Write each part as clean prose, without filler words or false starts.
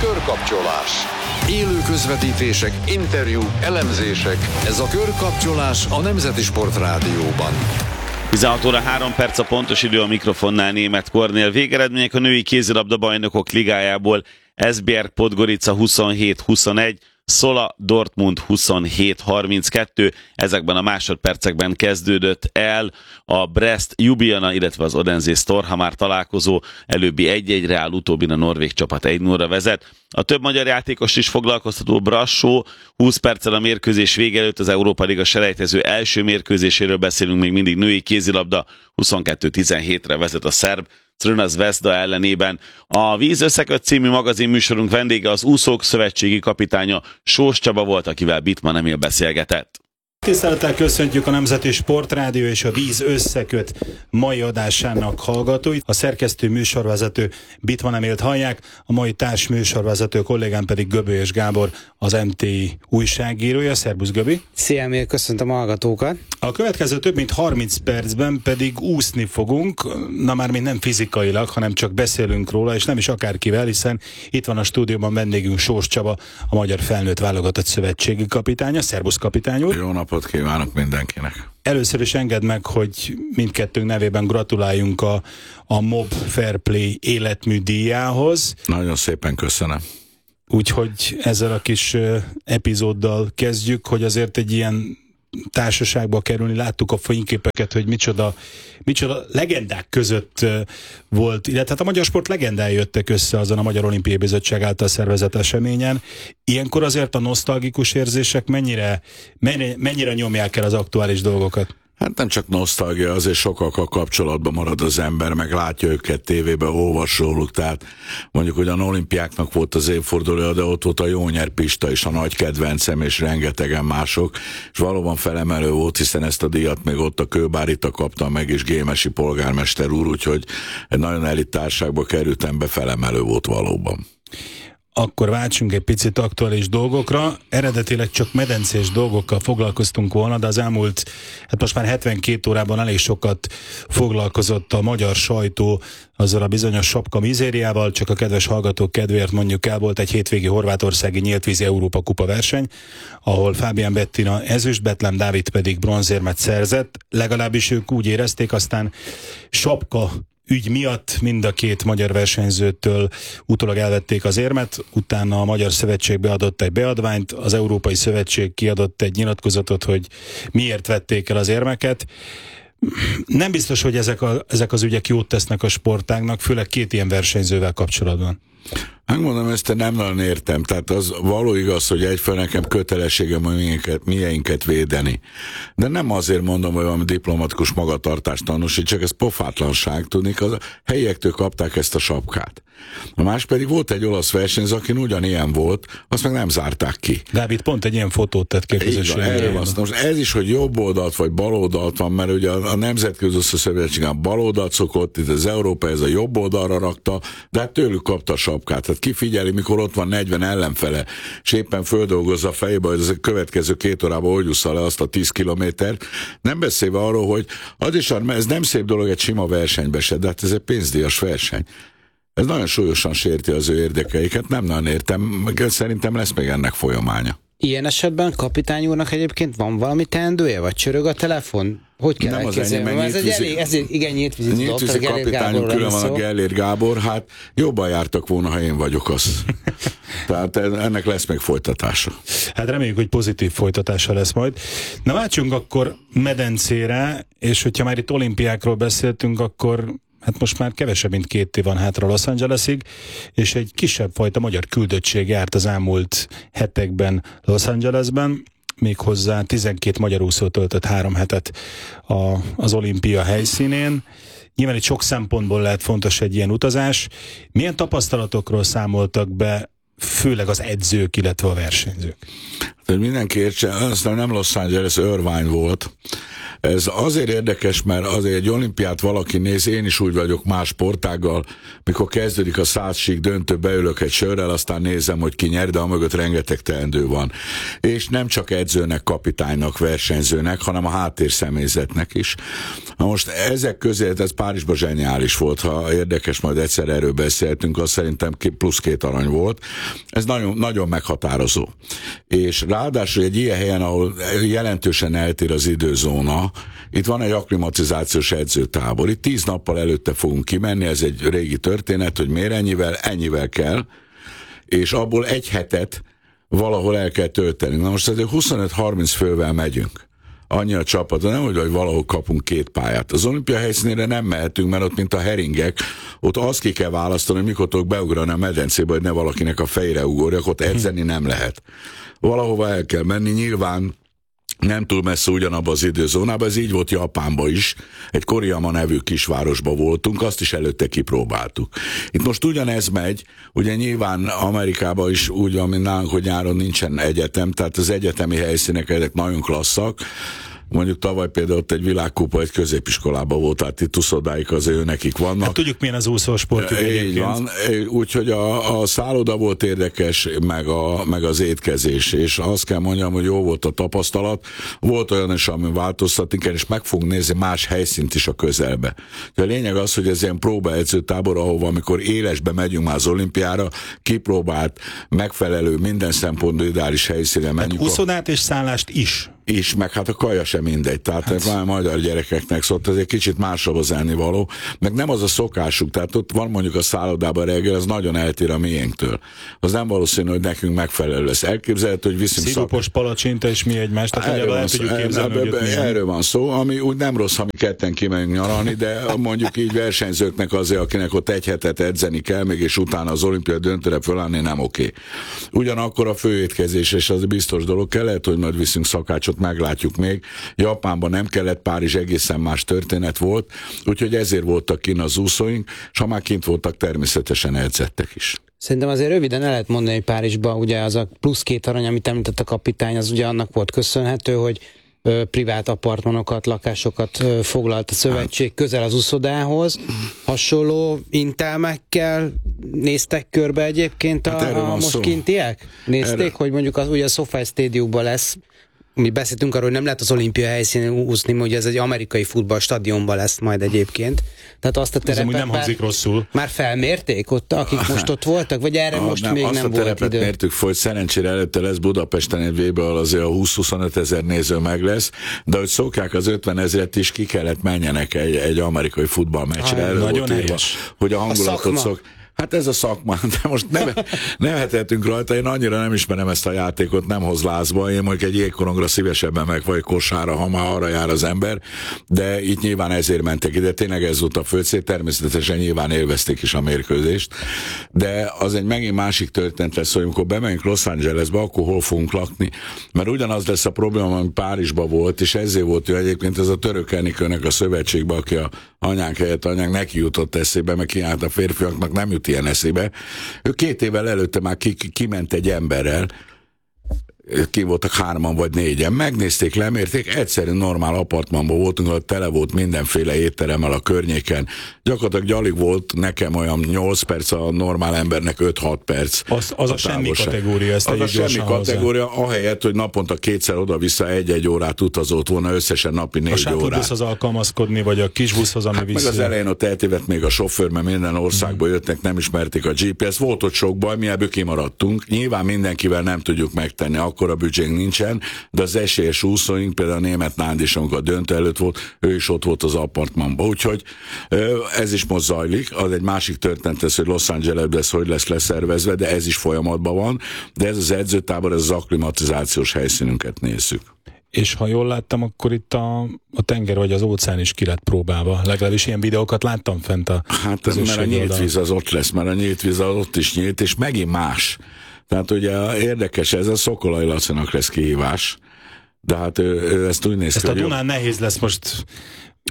Körkapcsolás. Élő közvetítések, interjúk, elemzések. Ez a Körkapcsolás a Nemzeti Sport Rádióban. 16 óra 3 perc a pontos idő, a mikrofonnál Németh Kornél. Végeredmények a női kézilabda bajnokok ligájából: Esbjerg Podgorica 27-21, Szola Dortmund 27-32. Ezekben a másodpercekben kezdődött el a Brest Ljubljana, illetve az Odense Storhamar találkozó. Előbbi 1-1-re áll, utóbbin a norvég csapat 1-0-ra vezet. A több magyar játékos is foglalkoztató Brassó 20 perccel a mérkőzés vége előtt az Európa Liga selejtező első mérkőzéséről beszélünk, még mindig női kézilabda, 22-17-re vezet a szerb Crna Zvezda ellenében. A Víz Összeköt című magazin műsorunk vendége az úszók szövetségi kapitánya Sós Csaba volt, akivel Bittmann Emil beszélgetett. Tisztelettel köszöntjük a Nemzeti Sportrádió és a Víz Összeköt mai adásának hallgatóit. A szerkesztő műsorvezető Bittmann Emilt hallják, a mai társ műsorvezető kollégám pedig Göbölyös Gábor, az MTI újságírója. Szerbusz, Göbi! Szia, Emil, köszöntöm a hallgatókat! A következő több mint 30 percben pedig úszni fogunk, na már még nem fizikailag, hanem csak beszélünk róla, és nem is akárkivel, hiszen itt van a stúdióban vendégünk Sós Csaba, a magyar felnőtt válogatott szövetségi kapitánya. Szerbusz, kapitány úr! Jó napot kívánok mindenkinek! Először is engedd meg, hogy mindkettőnk nevében gratuláljunk a Mob Fair Play életmű díjához. Nagyon szépen köszönöm. Úgyhogy ezzel a kis epizóddal kezdjük, hogy azért egy ilyen társaságba kerülni, láttuk a fényképeket, hogy micsoda legendák között volt, illetve hát a magyar sport legendái jöttek össze azon a Magyar Olimpiai Bizottság által szervezett eseményen. Ilyenkor azért a nosztalgikus érzések mennyire nyomják el az aktuális dolgokat? Hát nem csak nosztalgia, azért sokakkal kapcsolatban marad az ember, meg látja őket tévében, olvas róluk, tehát mondjuk, hogy a olimpiáknak volt az évfordulója, de ott volt a Jónyer Pista is, a nagy kedvencem, és rengetegen mások, és valóban felemelő volt, hiszen ezt a díjat még ott a Kőbárita kapta meg, és Gémesi polgármester úr, úgyhogy egy nagyon elit társaságba kerültem be, felemelő volt valóban. Akkor váltsunk egy picit aktuális dolgokra. Eredetileg csak medencés dolgokkal foglalkoztunk volna, de az elmúlt, hát most már 72 órában elég sokat foglalkozott a magyar sajtó azzal a bizonyos sapka mizériával. Csak a kedves hallgatók kedvéért mondjuk el, volt egy hétvégi horvátországi nyíltvízi Európa kupa verseny, ahol Fábián Bettina ezüst, Betlem Dávid pedig bronzérmet szerzett. Legalábbis ők úgy érezték, aztán sapka ügy miatt mind a két magyar versenyzőtől utólag elvették az érmet, utána a Magyar Szövetség beadott egy beadványt, az Európai Szövetség kiadott egy nyilatkozatot, hogy miért vették el az érmeket. Nem biztos, hogy ezek az ügyek jót tesznek a sportágnak, főleg két ilyen versenyzővel kapcsolatban. Megmondom, ezt nem nagyon értem. Tehát az való igaz, hogy egyfelől nekem kötelességem, hogy mieinket védeni. De nem azért mondom, hogy valami diplomatikus magatartást tanúsít, csak ez pofátlanság, tudnék, a helyiektől kapták ezt a sapkát. A más pedig volt egy olasz versenyző, akin ugyanilyen volt, azt meg nem zárták ki. Dávid pont egy ilyen fotót tett ki a közösségben. Most ez is, hogy jobb oldalt vagy bal oldalt van, mert ugye a Nemzetközi Szövetségen bal oldalt szokott, itt az Európa ez a jobb oldalra rakta, de hát tőlük kapta a sapkát. Tehát kifigyeli, mikor ott van 40 ellenfele, és éppen földolgozza a fejébe, hogy ez a következő 2 órában hogy ússza le azt a 10 kilométert. Nem beszélve arról, hogy ez nem szép dolog egy sima versenybe se, de hát ez egy pénzdíjas verseny. Ez nagyon súlyosan sérti az ő érdekeiket, nem nagyon értem, szerintem lesz még ennek folyamánya. Ilyen esetben kapitány úrnak egyébként van valami teendője, vagy csörög a telefon? Hogy kell elképzelni? Ez igen, nyíltvízi kapitányunk külön van a Gellér Gábor, hát jobban jártak volna, ha én vagyok az. Tehát ennek lesz még folytatása. Hát reméljük, hogy pozitív folytatása lesz majd. Na váltsunk akkor medencére, és hogyha már itt olimpiákról beszéltünk, akkor hát most már kevesebb, mint 2 év van hátra Los Angelesig, és egy kisebb fajta magyar küldöttség járt az elmúlt hetekben Los Angelesben, méghozzá 12 magyar úszó töltött 3 hetet az olimpia helyszínén. Nyilván itt sok szempontból lehet fontos egy ilyen utazás. Milyen tapasztalatokról számoltak be, főleg az edzők, illetve a versenyzők? Tehát mindenki értse, aztán nem Los Angeles, Irvine volt. Ez azért érdekes, mert azért egy olimpiát valaki néz, én is úgy vagyok más sportággal, mikor kezdődik a 100 sík döntő, beülök egy sörrel, aztán nézem, hogy ki nyer, de amögött rengeteg teendő van. És nem csak edzőnek, kapitánynak, versenyzőnek, hanem a háttérszemélyzetnek is. Na most ezek közé, ez Párizsban zseniális volt, ha érdekes, majd egyszer erről beszéltünk, az szerintem plusz 2 arany volt. Ez nagyon, nagyon meghatározó. És ráadásul egy ilyen helyen, ahol jelentősen eltér az időzóna, itt van egy akklimatizációs edzőtábor. Itt 10 nappal előtte fogunk kimenni, ez egy régi történet, hogy miért ennyivel kell, és abból egy hetet valahol el kell tölteni. Na most azért 25-30 fővel megyünk. Annyi a csapat, nem hogy valahol kapunk 2 pályát. Az olimpia helyszínére nem mehetünk, mert ott, mint a heringek, ott azt ki kell választani, hogy mikor tudok beugrani a medencébe, hogy ne valakinek a fejre ugorjak, ott edzeni nem lehet. Valahova el kell menni, nyilván nem túl messze ugyanabban az időzónában, ez így volt Japánban is, egy Koriyama nevű kisvárosban voltunk, azt is előtte kipróbáltuk. Itt most ugyanez megy, ugye nyilván Amerikában is úgy, ami nálunk, hogy nyáron nincsen egyetem, tehát az egyetemi helyszínek ezek nagyon klasszak. Mondjuk tavaly például ott egy világkupa egy középiskolában volt, tehát itt uszodáik azért nekik vannak. Hát tudjuk, milyen az úszósport. Így van, úgyhogy a szálloda volt érdekes, meg az étkezés, és azt kell mondjam, hogy jó volt a tapasztalat. Volt olyan is, ami változtatni kell, és meg fogunk nézni más helyszínt is a közelbe. De a lényeg az, hogy ez ilyen próbaedzőtábor, ahova amikor élesbe megyünk már az olimpiára, kipróbált, megfelelő, minden szempontból ideális helyszínre menjünk. Hát úszodát és szállást is, meg hát a kaja sem mindegy, tehát hát. Magyar gyerekeknek szóval ez egy kicsit másabb az ennivaló, meg nem az a szokásuk, tehát ott van mondjuk a szállodában reggel, az nagyon eltér a miénktől. Az nem valószínű, hogy nekünk megfelelő lesz. Elképzelhető, hogy viszünk szirupos palacsinta és mi egymást, tehát erről van szó, ami úgy nem rossz, ha mi ketten kimegyünk nyaralni, de mondjuk így versenyzőknek azért, akinek ott egy hetet edzeni kell, még és utána az olimpiai döntőre fölállni, nem oké. Ugyanakkor a főétkezés, és az biztos dolog kell, lehet, hogy majd viszünk szakácsot, meglátjuk még. Japánban nem kellett, Párizs egészen más történet volt, úgyhogy ezért voltak kint az úszóink, és ha már kint voltak, természetesen edzettek is. Szerintem azért röviden el lehet mondani, hogy Párizsban ugye az a plusz 2 arany, amit említett a kapitány, az ugye annak volt köszönhető, hogy privát apartmanokat, lakásokat foglalt a szövetség közel az uszodához. Hasonló intelmekkel néztek körbe egyébként a most kintiek? Nézték, hogy mondjuk ugye a SoFi Stadiumban lesz, mi beszéltünk arról, hogy nem lehet az olimpia helyszínén úszni, hogy ez egy amerikai futballstadionban lesz majd egyébként. Tehát azt a terepet nem hangzik rosszul. Már felmérték ott, akik most ott voltak, vagy erre most még nem volt idő? Azt a terepet mértük, hogy szerencsére előtte lesz Budapesten egy VB, ahol azért a 20-25 ezer néző meg lesz, de hogy szokják az 50 ezeret is, ki kellett menjenek egy amerikai futballmeccsre. Nagyon helyes. Hogy a hangulatot Hát ez a szakma, de most nevethetünk rajta, én annyira nem ismerem ezt a játékot, nem hoz lázba, én mondjuk egy jégkorongra szívesebben meg vagy kosárra, ha már arra jár az ember, de itt nyilván ezért mentek ide, tényleg ez volt a fő cél, természetesen nyilván élvezték is a mérkőzést, de az egy megint másik történet lesz, hogy amikor bemegyünk Los Angelesbe, akkor hol fogunk lakni, mert ugyanaz lesz a probléma, ami Párizsban volt, és ezért volt jó egyébként ez a török Enikőnek a szövetségbe, aki a anyánk helyett anyánk neki jutott eszébe, meg kiállt a férfiaknak, nem jut ilyen eszébe. Ő 2 évvel előtte már kiment egy emberrel, ki voltak 3-an vagy 4-en, megnézték, lemérték, egyszerűen normál apartmanban voltunk, ahol tele volt mindenféle étteremmel a környéken. Gyakorlatilag alig volt nekem olyan 8 perc, a normál embernek 5-6 perc. Az a semmi kategória, ezt az a semmi kategória, ahelyett, hogy naponta 2-szer oda-vissza 1-1 órát utazott volna, összesen napi 4 órát. A sátorbuszhoz alkalmazkodni, vagy a kisbuszhoz, ami meg az elején ott eltévedt még a sofőr, mert minden országból jöttek, nem ismerték a GPS. Volt ott sok baj, mi ebből kimaradtunk. Nyilván mindenkivel nem tudjuk megtenni, akkora büdzsénk nincsen, de az esélyes úszóink, például a német Nándis, amikor a döntő előtt volt, ő is ott volt az apartmanban. Úgyhogy ez is most zajlik, az egy másik történet lesz, hogy Los Angelesben hogy lesz leszervezve, de ez is folyamatban van, de ez az edzőtábor, ez az akklimatizációs helyszínünket nézzük. És ha jól láttam, akkor itt a tenger vagy az óceán is ki lett próbálva. Legalábbis ilyen videókat láttam fent a hát mert a nyílt víz az ott lesz, mert a nyílt víz az ott is nyílt, és megint más. Tehát ugye érdekes, ez a Szokolai Lacinak lesz kihívás, de hát ő ezt úgy néz ki, ezt a Dunán nehéz lesz most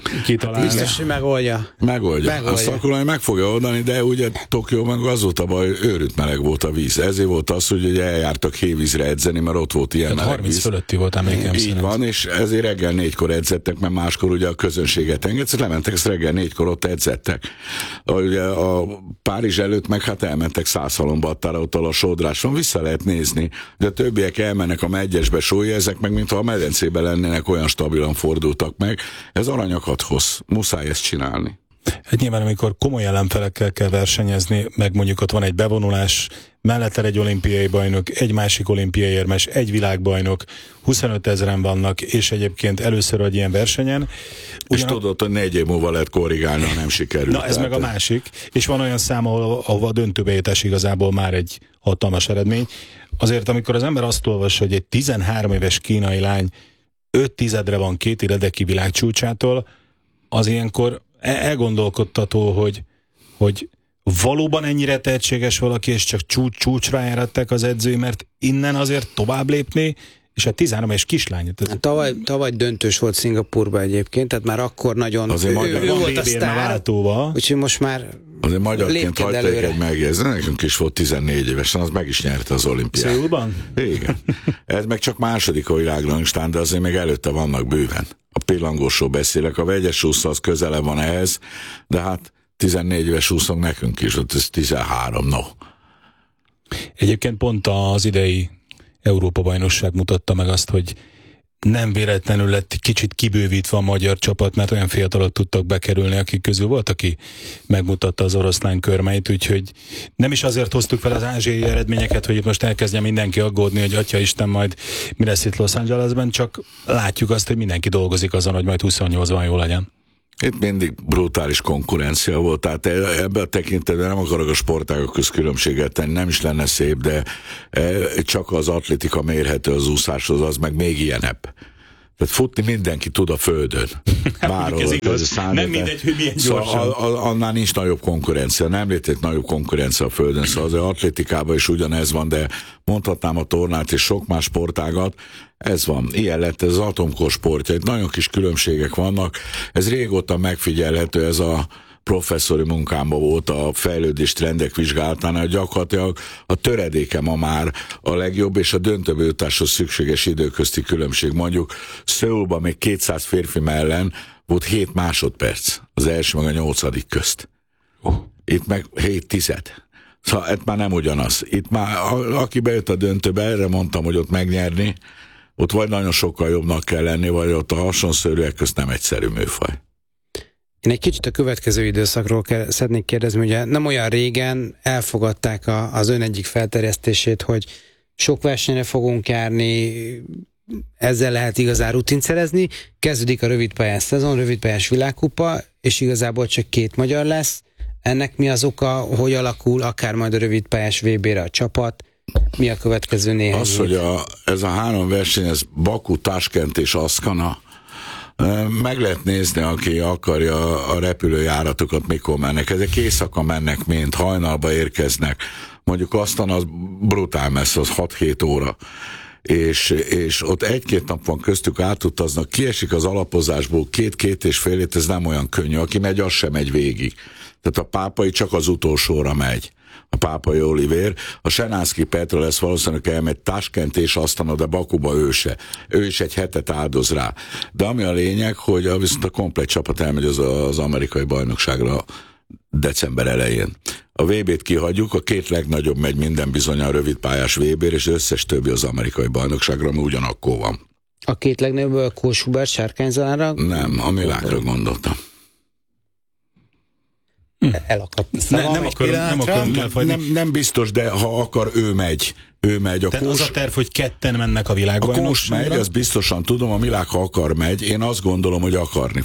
kitalálni. Biztos, hogy megoldja. Azt akkor meg fogja oldani, de ugye Tokióban az volt a baj, őrült meleg volt a víz. Ezért volt az, hogy ugye eljártak hévízre edzeni, mert ott volt ilyen meleg 30 víz. fölötti volt emlékem Így szerint. van, és ezért reggel 4-kor edzettek, mert máskor ugye a közönséget engedsz, lementek, ezt reggel 4-kor ott edzettek. Ugye a Párizs előtt meg hát elmentek Szászhalombattára, ott a Sodráson, vissza lehet nézni, de a többiek elmennek a megyesbe sólja, ezek meg mintha a medencében lennének, olyan stabilan fordultak meg. Ez aranyakat hoz, muszáj ezt csinálni. Hát nyilván, amikor komoly ellenfelekkel kell versenyezni, meg mondjuk ott van egy bevonulás, mellette egy olimpiai bajnok, egy másik olimpiai érmes, egy világbajnok, 25 000 vannak, és egyébként először egy ilyen versenyen. És tudod, hogy 4 év múlva lehet korrigálni, ha nem sikerül. Na, ez meg a másik. És van olyan szám, ahol a döntőbe jutás igazából már egy hatalmas eredmény. Azért, amikor az ember azt olvas, hogy egy 13 éves kínai lány 5/10 van 2 redeki világcsúcsától, az ilyenkor elgondolkodtató, hogy valóban ennyire tehetséges valaki, és csak csúcsra járatták az edzői, mert innen azért tovább lépni, és a 13 éves kislány. Tavaly döntős volt Szingapurban egyébként, tehát már akkor nagyon ő volt a sztár, úgyhogy most már azért magyarként hagyták egy megjegyzni, nekünk is volt 14 évesen, az meg is nyerte az olimpiát. Széulban? Igen. Ez meg csak második a világrangstán, de azért még előtte vannak bőven. A pillangósról beszélek, a vegyes úszó az közele van ehhez, de hát 14 éves úszók nekünk is, ott ez 13, no. Egyébként pont az idei Európa-bajnokság mutatta meg azt, hogy nem véletlenül lett kicsit kibővítve a magyar csapat, mert olyan fiatalok tudtak bekerülni, akik közül volt, aki megmutatta az oroszlán körmeit, úgyhogy nem is azért hoztuk fel az ázsiai eredményeket, hogy itt most elkezdjen mindenki aggódni, hogy atya Isten, majd mi lesz itt Los Angelesben, csak látjuk azt, hogy mindenki dolgozik azon, hogy majd 28-ban jó legyen. Itt mindig brutális konkurencia volt, tehát ebben a tekintetben nem akarok a sportágok közt különbséget tenni, nem is lenne szép, de csak az atlétika mérhető az úszáshoz, az meg még ilyenebb. Tehát futni mindenki tud a földön. Bárhol, ez igaz. Nem mindegy, hogy milyen gyorsan. Annál nincs nagyobb konkurencia, nem létezik nagyobb konkurencia a földön, szóval az atlétikában is ugyanez van, de mondhatnám a tornát és sok más sportágat, ez van, ilyen lett ez az atomkor sportja, itt nagyon kis különbségek vannak, ez régóta megfigyelhető, ez a professzori munkámban volt a fejlődés trendek vizsgálatánál, gyakorlatilag a töredéke ma már a legjobb, és a döntőbe jutáshoz szükséges időközti különbség. Mondjuk Szöulban még 200 férfi mellen volt 7 másodperc, az első meg a 8. közt. Itt meg 7/10. Szóval ez már nem ugyanaz. Itt már, aki bejött a döntőbe, erre mondtam, hogy ott megnyerni, ott vagy nagyon sokkal jobbnak kell lenni, vagy ott a hasonszörűek közt nem egyszerű műfaj. Én egy kicsit a következő időszakról szeretnék kérdezni, ugye nem olyan régen elfogadták az ön egyik felterjesztését, hogy sok versenyre fogunk járni, ezzel lehet igazán rutint szerezni, kezdődik a rövidpályás szezon, rövidpályás világkupa, és igazából csak 2 magyar lesz. Ennek mi az oka, hogy alakul akár majd a rövidpályás VB-re a csapat? Mi a következő néhány az, hogy ez a 3 verseny, ez Baku, Taskent és Aszkana, meg lehet nézni, aki akarja a repülőjáratokat, mikor mennek. Ezek éjszaka mennek, mint hajnalba érkeznek. Mondjuk aztán az brutál messze, az 6-7 óra. És ott 1-2 nap van köztük, átutaznak, kiesik az alapozásból 2-2,5 hét, ez nem olyan könnyű. Aki megy, az sem megy végig. Tehát a Pápai csak az utolsóra megy. A Pápai Olivér. A Senánszky Petra lesz valószínűleg elmegy Taskent és aztán de Bakuba ő se. Ő is egy hetet áldoz rá. De ami a lényeg, hogy viszont a komplet csapat elmegy az amerikai bajnokságra december elején. A VB-t kihagyjuk, a 2 legnagyobb megy minden bizony a rövidpályás VB-re, és összes többi az amerikai bajnokságra, ami ugyanakkor van. A 2 legnagyobb Kós Hubert Sárkányzalánra? Nem, a Milákra gondoltam. Elakadt. Nem biztos, de ha akar, ő megy. Tehát az a terv, hogy 2 mennek a világbajnokságra? A Kós megy, azt biztosan tudom, a Milák, ha akar, megy. Én azt gondolom, hogy akarni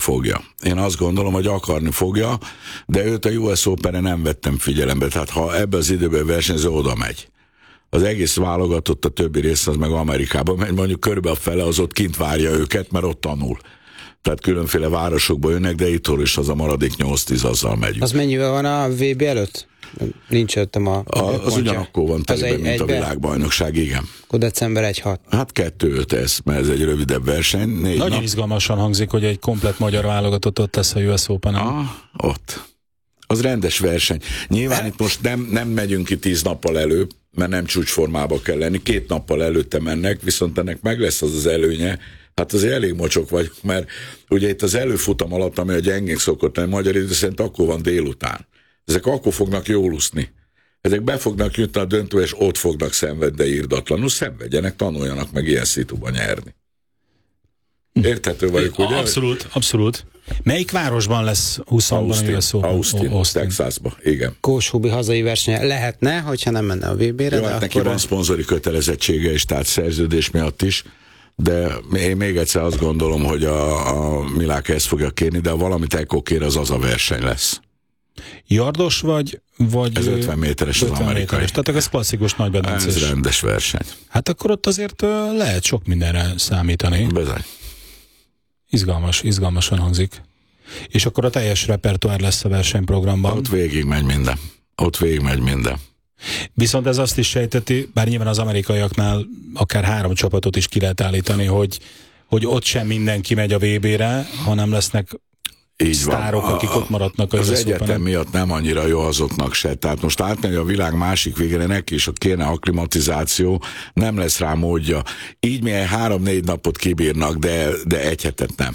fogja. De őt a US Open-re nem vettem figyelembe. Tehát ha ebbe az időben versenyző, oda megy. Az egész válogatott, a többi rész az meg Amerikában megy, mondjuk körülbelül a fele az ott kint várja őket, mert ott tanul. Tehát különféle városokba jönnek, de itthon is az a maradék 8-10, azzal megyünk. Az mennyivel van a VB előtt? nincs öttem az ugyanakkor van teliben, mint a világbajnokság, igen. Akkor december 1-6. Hát 2-5 ez, mert ez egy rövidebb verseny. Nagyon izgalmasan hangzik, hogy egy komplett magyar válogatott ott tesz a US Open-en. Ott. Az rendes verseny. Nyilván itt most nem megyünk ki 10 nappal előbb, mert nem csúcsformába kell lenni. 2 nappal előtte mennek, viszont ennek meg lesz az előnye. Hát azért elég mocsok vagyok, mert ugye itt az előfutam alatt, ami a gyengénk szokott lenni, magyar idő szerint akkor van délután. Ezek akkor fognak jól úszni. Ezek be fognak jutni a döntőbe, és ott fognak szenvedni irdatlanul. Szenvedjenek, tanuljanak meg ilyen szituban nyerni. Érthető vagyok, ugye? Abszolút. Melyik városban lesz 20-ban a US Open? Austin, Texasban, igen. Kóshubi hazai versenye lehetne, hogyha nem menne a VB-re. Jó, hát neki van szponzori kötelezettsége is, tehát szerződés miatt is, de én még egyszer azt gondolom, hogy a Milák ezt fogja kérni, de ha valamit ekkor kér, az a verseny lesz. Yardos vagy ez 50 méteres az amerikai. Tehát ez klasszikus nagybedencés. Ez rendes verseny. Hát akkor ott azért lehet sok mindenre számítani. Bizony. Izgalmasan hangzik. És akkor a teljes repertoár lesz a versenyprogramban. Ott végig megy minden. Viszont ez azt is sejteti, bár nyilván az amerikaiaknál akár 3 csapatot is ki lehet állítani, hogy ott sem mindenki megy a VB-re, hanem lesznek sztárok, akik ott maradnak az egyetem miatt nem annyira jó azoknak se. Tehát most átmegy a világ másik végére, neki is kéne akklimatizáció, nem lesz rá módja. Így milyen 3-4 napot kibírnak, de egy hetet nem.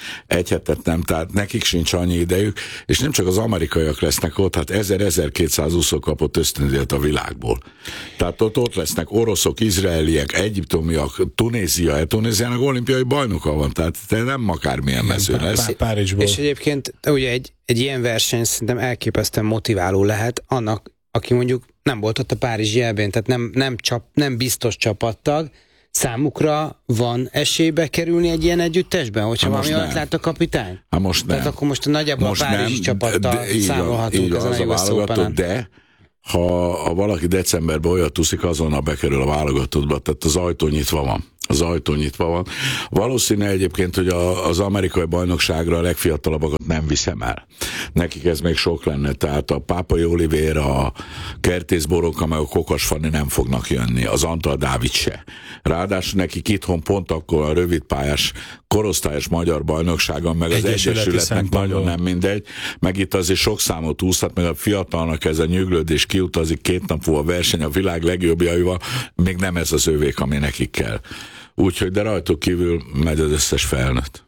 Tehát nekik sincs annyi idejük, és nem csak az amerikaiak lesznek ott, hát 1000-1200 úszó kapott ösztöndíjat a világból. Tehát ott lesznek oroszok, izraeliek, egyiptomiak, Tunéziának olimpiai bajnoka van, tehát nem akármilyen mező lesz. Párizsból. És egyébként ugye egy ilyen verseny szerintem elképesztően motiváló lehet annak, aki mondjuk nem volt ott a párizsi EB-n, tehát nem biztos csapattag, számukra van esélybe kerülni egy ilyen együttesben, hogyha valami olyat lát a kapitány? Hát most nem. Tehát akkor most nagyjából a párizsi csapattal számolhatunk ezen a US Openen. De ha valaki decemberben olyat úszik, azonnal bekerül a válogatottba, tehát az ajtó nyitva van. Valószínű egyébként, hogy az amerikai bajnokságra a legfiatalabbakat nem viszem el. Nekik ez még sok lenne, tehát a Pápai Olivéra, a Kertész Boróka, meg a Kokas Fanni nem fognak jönni, az Antal Dávid se. Ráadásul nekik itthon pont akkor a rövidpályás korosztályos magyar bajnokságon, meg az Egyesületnek nagyon nem mindegy, meg itt azért sok számot úszhat, meg a fiatalnak ez a nyüglődés kiutazik 2 nap múlva verseny a világ legjobbjaival, még nem ez az övék, ami nekik kell. Úgyhogy de rajtuk kívül megy az összes felnőtt.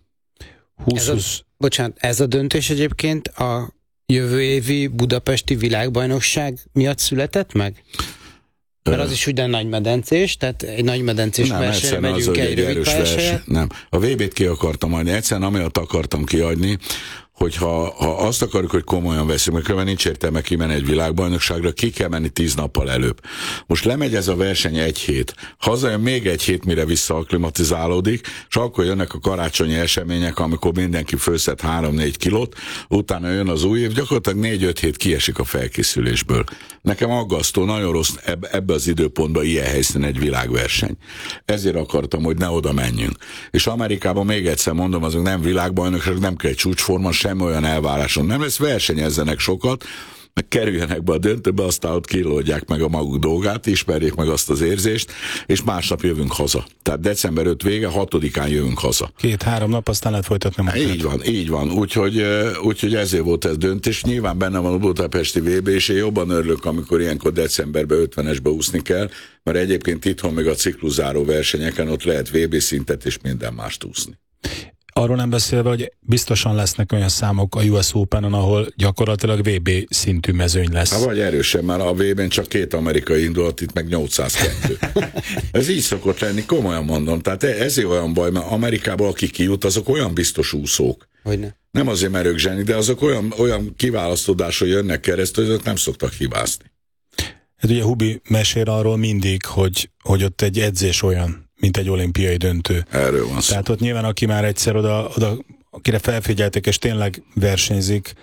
Ez a döntés egyébként a jövő évi budapesti világbajnokság miatt született meg? Mert az is ugyan nagymedencés, tehát egy nagymedencés versenyre megyünk egy rövid pályás. Nem, a VB-t ki akartam adni, egyszerűen amiatt akartam kiadni, hogyha azt akarjuk, hogy komolyan veszünk, mert különben nincs értelme kimenni egy világbajnokságra, ki kell menni 10 nappal előbb. Most lemegy ez a verseny 1 hét, hazajön még 1 hét, mire visszaaklimatizálódik, és akkor jönnek a karácsonyi események, amikor mindenki fölszed 3-4 kilót, utána jön az új év, gyakorlatilag 4-5 hét kiesik a felkészülésből. Nekem aggasztó, nagyon rossz ebbe az időpontban ilyen helyszínen egy világverseny. Ezért akartam, hogy ne oda menjünk. És Amerikában még egyszer mondom, azok nem világbajnokság, nem kell egy csúcsforma, semmi olyan elváráson nem lesz, versenyezzenek sokat, meg kerüljenek be a döntőbe, aztán ott kilódják meg a maguk dolgát, ismerjék meg azt az érzést, és másnap jövünk haza. Tehát december 5 vége, 6-án jövünk haza. 2-3 nap, aztán lehet folytatni. Így van. Úgyhogy ezért volt ez döntés. Nyilván benne van a budapesti VB, és én jobban örülök, amikor ilyenkor decemberben 50-esbe úszni kell, mert egyébként itthon még a cikluszáró versenyeken ott lehet VB szintet és minden mást úszni. Arról nem beszélve, hogy biztosan lesznek olyan számok a US Openen, ahol gyakorlatilag VB szintű mezőny lesz. Hát vagy erősen, mert a VB-n csak 2 amerikai indult, itt meg 802. Ez így szokott lenni, komolyan mondom. Tehát ezért olyan baj, mert Amerikában akik kijut, azok olyan biztos úszók. Hogyne. Nem azért, mert ők zseni, de azok olyan kiválasztódásra jönnek keresztül, hogy azok nem szoktak hibázni. Hát ugye Hubi mesél arról mindig, hogy ott egy edzés olyan, mint egy olimpiai döntő. Erről van szó. Tehát ott nyilván, aki már egyszer oda akire felfigyeltek, és tényleg versenyzik,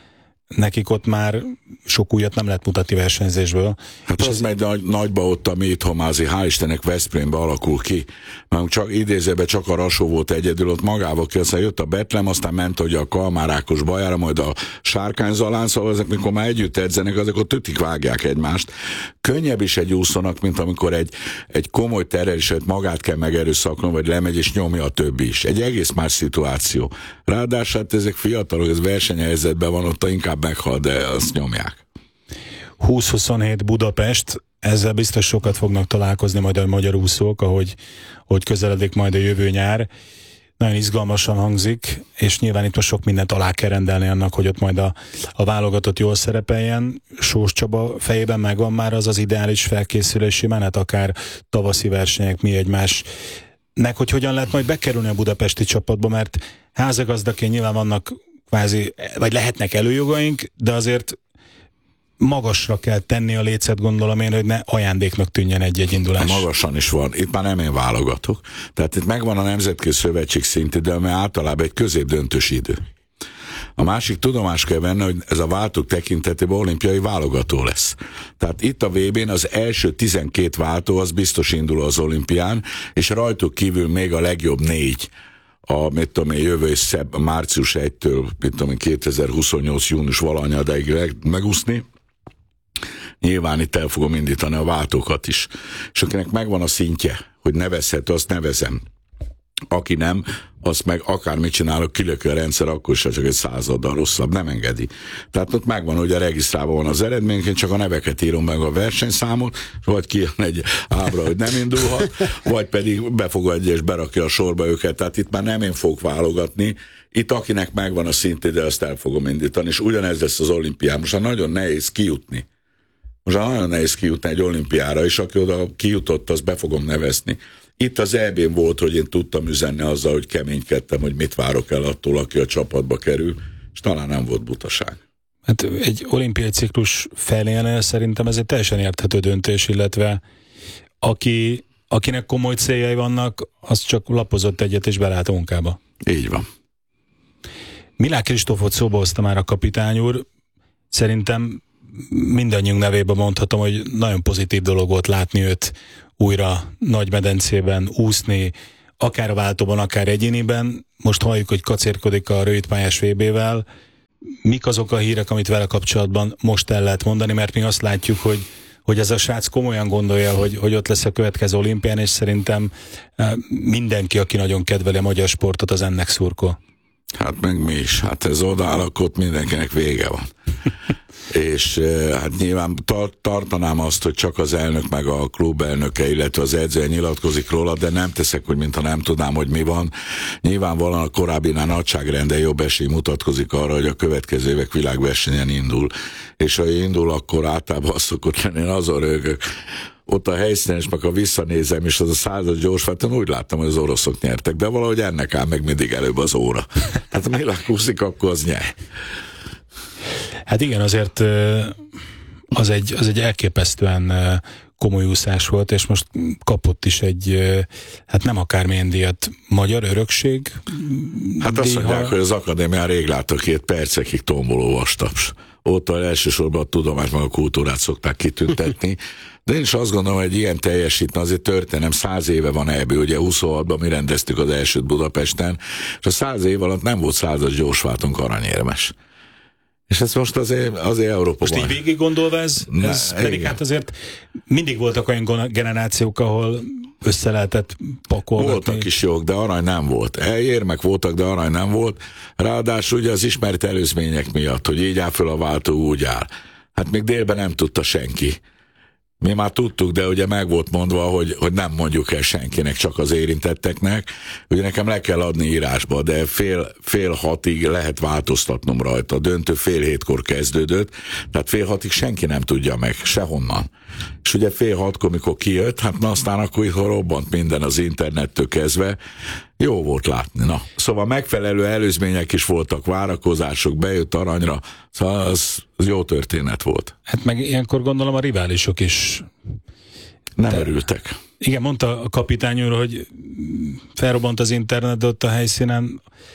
nekik ott már sok újat nem lehet mutatni versenyzésből. Hát az megy nagyba ott a Méthomázi, hál' Istennek Veszprémbe alakul ki. Mert csak idézőben csak a Rasó volt egyedül ott magával, ki aztán jött a Betlem, aztán ment ugye a Kalmár Ákos bajára, majd a Sárkányzalán, szóval ezek, mikor már együtt edzenek, azok ott tütik vágják egymást. Könnyebb is egy úszónak, mint amikor egy komoly terhelését magát kell megerőszakolni, vagy lemegy és nyomja a többi is. Egy egész más szituáció. Ráadásul hát ezek fiatalok, ez versenyhelyzetben van, ott inkább meghal, de azt nyomják. 20-27 Budapest, ezzel biztos sokat fognak találkozni majd a magyar úszók, ahogy közeledik majd a jövő nyár. Nagyon izgalmasan hangzik, és nyilván itt most sok mindent alá kell rendelni annak, hogy ott majd a válogatott jól szerepeljen. Sós Csaba fejében megvan már az ideális felkészülési menet, akár tavaszi versenyek, mi egymásnek, hogy hogyan lehet majd bekerülni a budapesti csapatba, mert házigazdaként nyilván vannak kvázi, vagy lehetnek előjogaink, de azért magasra kell tenni a lécet, gondolom én, hogy ne ajándéknak tűnjen egy indulás. Magasan is van. Itt már nem én válogatok. Tehát itt megvan a Nemzetközi Szövetség szintű, de mert általában egy középdöntős idő. A másik tudomást kell venni, hogy ez a váltók tekintetében olimpiai válogató lesz. Tehát itt a VB-n az első 12 váltó az biztos indul az olimpián, és rajtuk kívül még a legjobb 4 jövő március 1-től 2028. június valahanyadaig megúszni. Nyilván itt el fogom indítani a váltókat is. És akinek megvan a szintje, hogy nevezhető, azt nevezem. Aki nem, azt meg akármit csinálok, kilöki a rendszer, akkor is csak egy 100-addal rosszabb, nem engedi. Tehát ott megvan, hogy a regisztrálva van az eredmény, én csak a neveket írom meg a versenyszámot, vagy kijön egy ábra, hogy nem indulhat, vagy pedig befogadja és berakja a sorba őket. Tehát itt már nem én fogok válogatni, itt akinek megvan a szintje, de azt el fogom indítani, és ugyanez lesz az olimpián. Most nagyon nehéz kijutni. Nagyon nehéz kijutni egy olimpiára, és aki oda kijutott, azt be fogom nevezni. Itt az EB-n volt, hogy én tudtam üzenni azzal, hogy keménykedtem, hogy mit várok el attól, aki a csapatba kerül, és talán nem volt butaság. Hát egy olimpiai ciklus felénél szerintem ez egy teljesen érthető döntés, illetve akinek komoly céljai vannak, az csak lapozott egyet és belát a munkába. Így van. Milák Kristófot szóba hozta már a kapitány úr. Szerintem mindannyiunk nevében mondhatom, hogy nagyon pozitív dolog volt látni őt újra Nagymedencében úszni, akár a váltóban, akár egyéniben. Most halljuk, hogy kacérkodik a rövidpályás VB-vel. Mik azok a hírek, amit vele kapcsolatban most el lehet mondani, mert mi azt látjuk, hogy ez a srác komolyan gondolja, hogy ott lesz a következő olimpián, és szerintem mindenki, aki nagyon kedveli a magyar sportot, az ennek szurkol. Hát meg mi is. Hát ez odaáll, akkor ott mindenkinek vége van. És hát nyilván tartanám azt, hogy csak az elnök meg a klub elnöke, illetve az edző nyilatkozik róla, de nem teszek, hogy mintha nem tudnám, hogy mi van. Nyilvánvalóan a korábbinál nagyságrenden jobb esély mutatkozik arra, hogy a következő évek világversenyen indul. És ha indul, akkor általában azt szokott lenni, én azon rögök. Ott a helyszínen is meg ha visszanézem, és az a 100 gyorsváton úgy láttam, hogy az oroszok nyertek, de valahogy ennek áll meg mindig előbb az óra. Hát ha Milák úszik, akkor az nyer. Hát igen, azért az egy elképesztően komoly úszás volt, és most kapott is hát nem akármilyen díjat, magyar örökség. Hát azt mondják, hogy az akadémián rég láttak 2 percekig tomboló vastaps. Ott elsősorban a tudomást, meg a kultúrát szokták kitüntetni. De én is azt gondolom, hogy ilyen teljesítne, azért történelem, 100 éve van ebből, ugye 26-ban mi rendeztük az elsőt Budapesten, és a 100 év alatt nem volt 100-as gyorsváltunk aranyérmes. És ez most azért Európa most így végig gondolva ez pedig hát azért mindig voltak olyan generációk, ahol össze lehetett pakolgatni. Voltak is jók, de arany nem volt. Érmek voltak, de arany nem volt. Ráadásul ugye az ismert előzmények miatt, hogy így áll föl a váltó, úgy áll. Hát még délben nem tudta senki. Mi már tudtuk, de ugye meg volt mondva, hogy nem mondjuk el senkinek, csak az érintetteknek. Ugye nekem le kell adni írásba, de fél 6-ig lehet változtatnom rajta. A döntő fél 7-kor kezdődött, tehát fél 6-ig senki nem tudja meg, sehonnan. És ugye fél 6-kor, mikor kijött, hát na aztán akkor robbant minden az internettől kezdve. Jó volt látni, na. Szóval megfelelő előzmények is voltak, várakozások, bejött aranyra, szóval az jó történet volt. Hát meg ilyenkor gondolom a riválisok is nem örültek. Igen, mondta a kapitány úr, hogy felrobbant az internet, de ott a helyszínen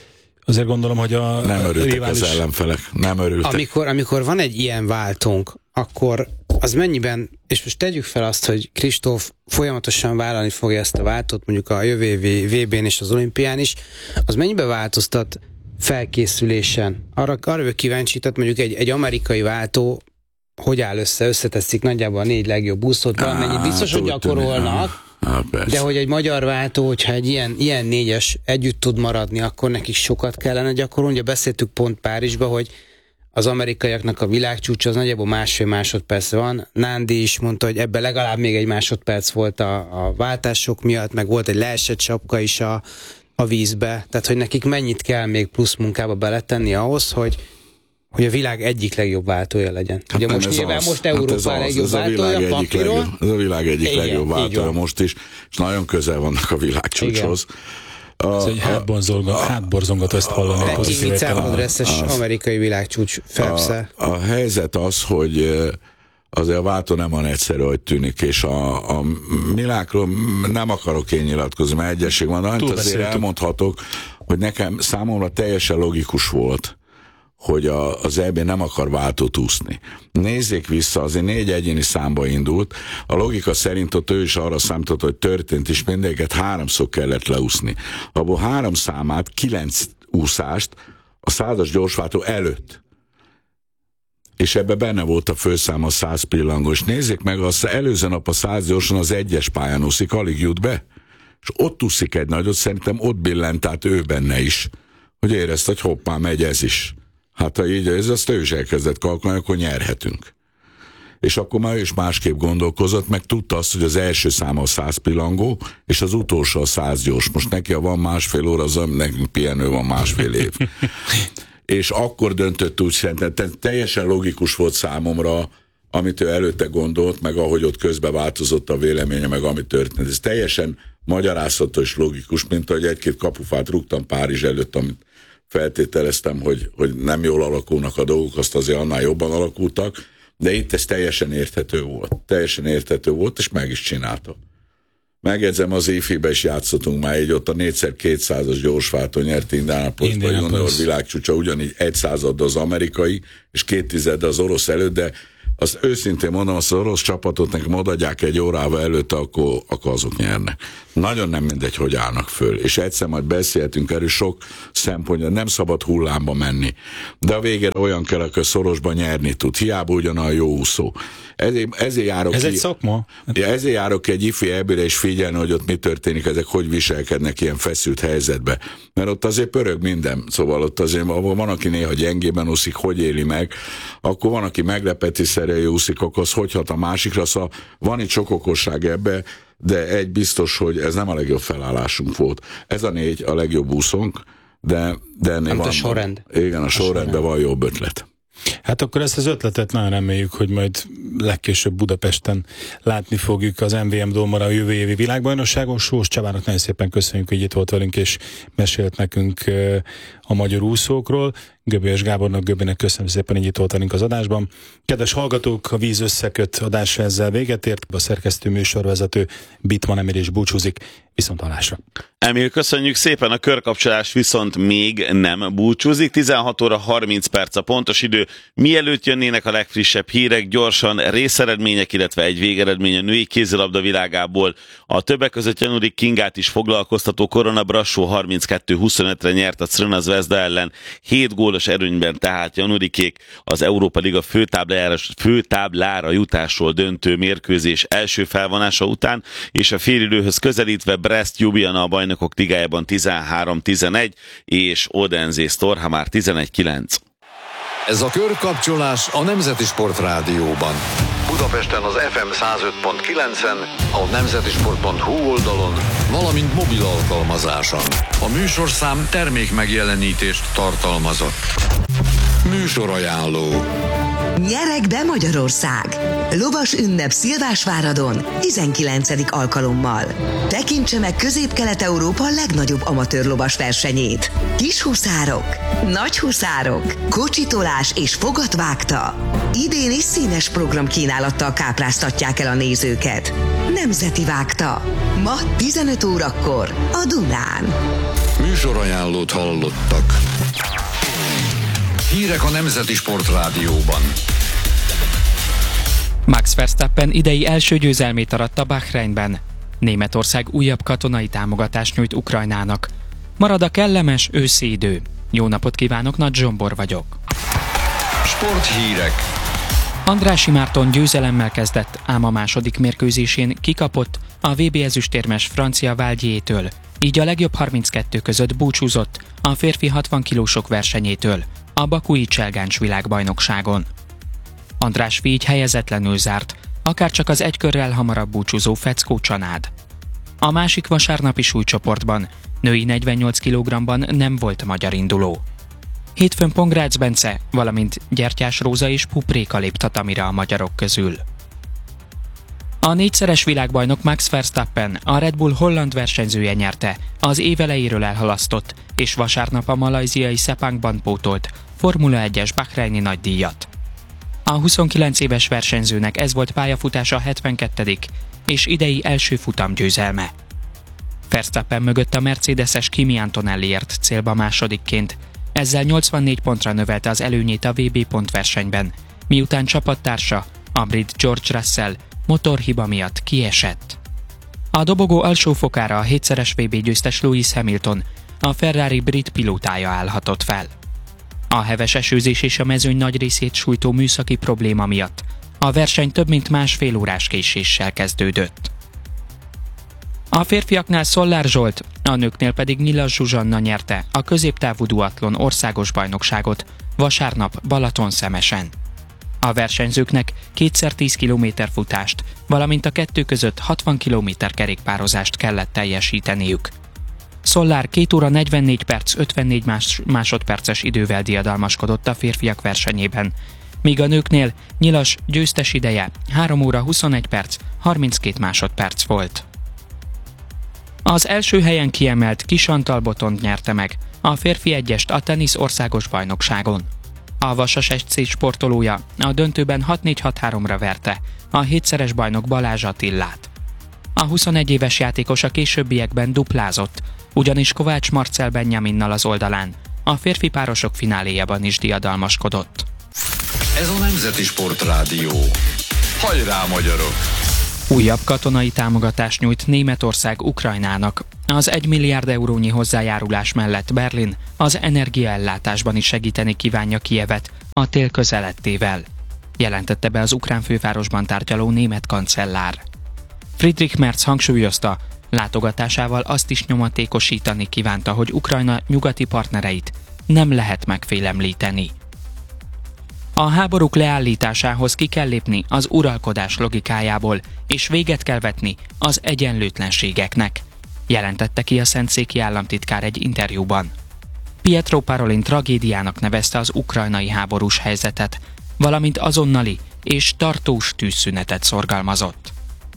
azért gondolom, hogy a nem örültek rivális... az ellenfelek, nem örültek. Amikor van egy ilyen váltónk, akkor az mennyiben, és most tegyük fel azt, hogy Kristóf folyamatosan vállalni fogja ezt a váltót, mondjuk a jövő évi VB-n és az olimpián is, az mennyiben változtat felkészülésen? Arra vagyok kíváncsi, tehát mondjuk egy amerikai váltó hogy áll összeteszik nagyjából a 4 legjobb úszót, valamennyit biztos, hogy gyakorolnak, de hogy egy magyar váltó, hogyha egy ilyen 4-es együtt tud maradni, akkor nekik sokat kellene gyakorolni. Ugye beszéltük pont Párizsba, hogy az amerikaiaknak a világcsúcs az nagyjából 1,5 másodperc van. Nándi is mondta, hogy ebben legalább még 1 másodperc volt a váltások miatt, meg volt egy leesett sapka is a vízbe. Tehát, hogy nekik mennyit kell még plusz munkába beletenni ahhoz, hogy a világ egyik legjobb váltója legyen. Hát ugye most Európa legjobb váltója papíron. Ez a világ egyik legjobb váltója most is, és nagyon közel vannak a világcsúcshoz. Ez egy hátborzongató ezt hallani. Egy Vicámodresszes amerikai világcsúcs Phelps-szel. A helyzet az, hogy azért a váltó nem olyan egyszerű, hogy tűnik, és a Milákról nem akarok én nyilatkozni, mert egyesség van, de azért elmondhatok, hogy számomra teljesen logikus volt, hogy az EB nem akar váltót úszni. Nézzék vissza, azért 4 egyéni számba indult, a logika szerint ott ő is arra számított, hogy történt is, mindegyiket 3-szor kellett leúszni. Abból 3 számát, 9 úszást a 100-as gyorsváltó előtt. És ebbe benne volt a főszám a 100 pillangó, és nézzék meg, az előző nap a 100 gyorsan az 1-es pályán úszik, alig jut be, és ott úszik egy nagyot, szerintem ott billent át ő benne is, hogy érezte, hogy hoppá, megy ez is. Hát ha így ez, azt ő is elkezdett kalkulálni, akkor nyerhetünk. És akkor már ő is másképp gondolkozott, meg tudta azt, hogy az első száma a 100 pillangó, és az utolsó a 100 gyors. Most neki, ha van 1,5 óra, az nekünk pihenő van 1,5 év. És akkor döntött úgy, szerintem teljesen logikus volt számomra, amit ő előtte gondolt, meg ahogy ott közben változott a véleménye, meg ami történt. Ez teljesen magyarázható és logikus, mint ahogy 1-2 kapufát rúgtam Párizs előtt, amit feltételeztem, hogy nem jól alakulnak a dolgok, azt azért annál jobban alakultak, de itt ez teljesen érthető volt. Teljesen érthető volt, és meg is csinálta. Megjegyzem, az EFI-be is játszottunk már így, ott a 4x200-as gyorsváltó nyert Indianapolisban junior világcsúcsa, ugyanígy 1/100 az amerikai, és 2/10 az orosz előtt, de azt őszintén mondom, azt az orosz csapatot nekem odaadják 1 órával előtte, akkor azok nyernek. Nagyon nem mindegy, hogy állnak föl. És egyszer majd beszélhetünk erről sok szempontja, nem szabad hullámba menni. De a végére olyan kell, aki szorosban nyerni tud. Hiába ugyanolyan jó úszó. Ezért járok ez egy szakma? Ezért járok egy ifi EB-re és figyelni, hogy ott mi történik, ezek hogy viselkednek ilyen feszült helyzetbe. Mert ott azért pörög minden. Szóval ott azért van, aki néha gyengében úszik, hogy éli meg, akkor van, aki meglepetésszerűen úszik, akkor az hogy hat a másikra. Szóval van itt sok okosság ebbe, de egy biztos, hogy ez nem a legjobb felállásunk volt. Ez a 4 a legjobb úszónk, de ennél van. A sorrend. Igen, a sorrendben van jobb ötlet. Hát akkor ezt az ötletet nagyon reméljük, hogy majd legkésőbb Budapesten látni fogjuk az MVM Dómara a jövő évi világbajnokságon. Sós Csabának nagyon szépen köszönjük, hogy itt volt velünk és mesélt nekünk a magyar úszókról. Göbölyes Gábornak, Göbének köszönöm szépen, hogy itt volt velünk az adásban. Kedves hallgatók, a Víz összeköt adása ezzel véget ért. A szerkesztő műsorvezető Bitman Emil is búcsúzik. Viszont hallásra. Emil, köszönjük szépen, a körkapcsolás viszont még nem búcsúzik. 16 óra 30 perc a pontos idő. Mielőtt jönnének a legfrissebb hírek, gyorsan részeredmények, illetve egy végeredmény a női kézilabda világából. A többek között Janurik Kingát is foglalkoztató Korona Brassó 32-25-re nyert a Crna Zvezda ellen. 7 gólos erőnyben tehát Janurikék az Európa Liga főtáblára jutásról döntő mérkőzés első felvonása után, és a félidőhöz közelítve Brest Ljubljana a Bajnokok Ligájában 13-11, és Odense Storha már 11-9. Ez a körkapcsolás a Nemzeti Sport Rádióban. Budapesten az FM 105.9-en, a nemzetisport.hu oldalon, valamint mobil alkalmazáson. A műsorszám termék megjelenítést tartalmazott. Műsorajánló. Nyerek be Magyarország! Lovas ünnep Szilvásváradon 19. alkalommal. Tekintse meg Közép-Kelet-Európa legnagyobb amatőr lovas versenyét. Kis huszárok, nagy huszárok, kocsitolás és fogatvágta. Idén is színes programkínálattal kápráztatják el a nézőket. Nemzeti Vágta. Ma 15 órakor a Dunán. Műsorajánlót hallottak. Hírek a Nemzeti Sportrádióban. Max Verstappen idei első győzelmét aratta Bahreinben. Németország újabb katonai támogatást nyújt Ukrajnának. Marad a kellemes őszi idő. Jó napot kívánok, Nagy Zsombor vagyok. Sporthírek. Andrássy Márton győzelemmel kezdett, ám a második mérkőzésén kikapott a VB ezüstérmes francia Valdiétől, így a legjobb 32 között búcsúzott a férfi 60 kilósok versenyétől a bakui Cselgáncs világbajnokságon. András így helyezetlenül zárt, akárcsak az egy körrel hamarabb búcsúzó Feckó Csanád. A másik vasárnapi súlycsoportban, női 48 kg-ban nem volt magyar induló. Hétfőn Pongrácz Bence, valamint Gyertyás Róza és Pupréka lép tatamira a magyarok közül. A négyszeres világbajnok Max Verstappen, a Red Bull holland versenyzője nyerte, az év elejéről elhalasztott, és vasárnap a malajziai Sepangban pótolt Formula 1-es bahreini nagydíjat. A 29 éves versenyzőnek ez volt pályafutása 72. és idei első futamgyőzelme. Verstappen mögött a mercedeses Kimi Antonelli ért célba másodikként, ezzel 84 pontra növelte az előnyét a VB pontversenyben, miután csapattársa, a brit George Russell motorhiba miatt kiesett. A dobogó alsó fokára a 7-szeres VB győztes Lewis Hamilton, a Ferrari brit pilótája állhatott fel. A heves esőzés és a mezőny nagy részét sújtó műszaki probléma miatt a verseny több mint másfél órás késéssel kezdődött. A férfiaknál Szollár Zsolt, a nőknél pedig Nyilas Zsuzsanna nyerte a középtávú duatlon országos bajnokságot vasárnap Balatonszemesen. A versenyzőknek 2x10 km futást, valamint a kettő között 60 km kerékpározást kellett teljesíteniük. Szollár 2 óra 44 perc 54 másodperces idővel diadalmaskodott a férfiak versenyében, míg a nőknél Nyilas győztes ideje 3 óra 21 perc 32 másodperc volt. Az első helyen kiemelt Kis Antal Botond nyerte meg a férfi egyest a tenisz országos bajnokságon. A Vasas SC sportolója a döntőben 6-4-6-3-ra verte a 7-szeres bajnok Balázs Attillát. A 21 éves játékos a későbbiekben duplázott, ugyanis Kovács Marcel Benjaminnal az oldalán a férfi párosok fináléjában is diadalmaskodott. Ez a Nemzeti Sportrádió. Hajrá, magyarok! Újabb katonai támogatást nyújt Németország Ukrajnának. Az 1 milliárd eurónyi hozzájárulás mellett Berlin az energiaellátásban is segíteni kívánja Kijevet a tél közeledtével, jelentette be az ukrán fővárosban tárgyaló német kancellár. Friedrich Merz hangsúlyozta, látogatásával azt is nyomatékosítani kívánta, hogy Ukrajna nyugati partnereit nem lehet megfélemlíteni. A háborúk leállításához ki kell lépni az uralkodás logikájából, és véget kell vetni az egyenlőtlenségeknek, jelentette ki a szentszéki államtitkár egy interjúban. Pietro Parolin tragédiának nevezte az ukrajnai háborús helyzetet, valamint azonnali és tartós tűzszünetet szorgalmazott.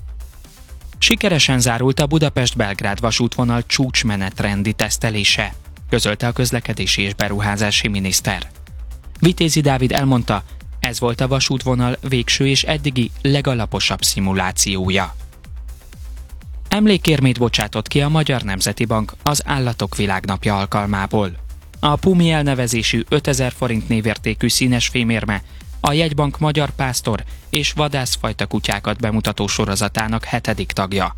Sikeresen zárult a Budapest-Belgrád vasútvonal csúcsmenetrendi tesztelése, közölte a közlekedési és beruházási miniszter. Vitézi Dávid elmondta, ez volt a vasútvonal végső és eddigi legalaposabb szimulációja. Emlékérmét bocsátott ki a Magyar Nemzeti Bank az Állatok Világnapja alkalmából. A Pumi elnevezésű 5000 forint névértékű színes fémérme a jegybank magyar pásztor és vadászfajta kutyákat bemutató sorozatának 7. tagja.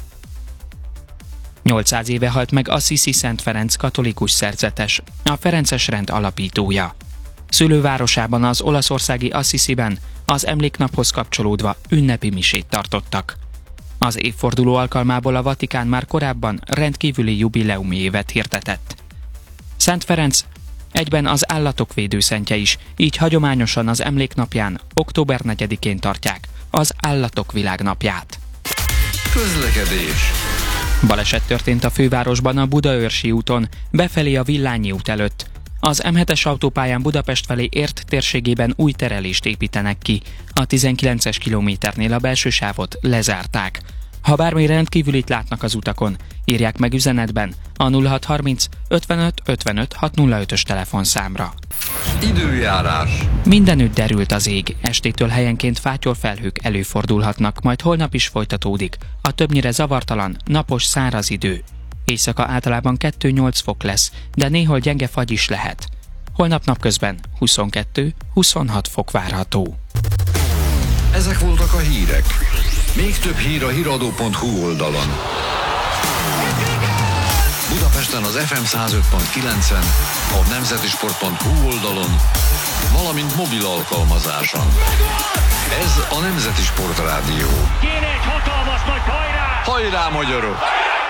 800 éve halt meg Assisi Szent Ferenc katolikus szerzetes, a ferences rend alapítója. Szülővárosában, az olaszországi Assisiben az emléknaphoz kapcsolódva ünnepi misét tartottak. Az évforduló alkalmából a Vatikán már korábban rendkívüli jubileumi évet hirdetett. Szent Ferenc egyben az állatok védőszentje is, így hagyományosan az emléknapján, október 4-én tartják az Állatok Világnapját. Közlekedés. Baleset történt a fővárosban a Budaörsi úton, befelé a Villányi út előtt. Az M7-es autópályán Budapest felé ért térségében új terelést építenek ki. A 19-es kilométernél a belső sávot lezárták. Ha bármi rendkívülit látnak az utakon, írják meg üzenetben a 0630 55 55 605-ös telefonszámra. Időjárás. Mindenütt derült az ég, estétől helyenként fátyolfelhők előfordulhatnak, majd holnap is folytatódik. A többnyire zavartalan, napos, száraz idő. Éjszaka általában 2-8 fok lesz, de néhol gyenge fagy is lehet. Holnap napközben 22-26 fok várható. Ezek voltak a hírek. Még több hír a hiradó.hu oldalon. Budapesten az FM 105.9-en, a nemzetisport.hu oldalon, valamint mobil alkalmazáson. Ez a Nemzeti Sport Rádió. Kéne egy hatalmas nagy hajrá! Hajrá, magyarok!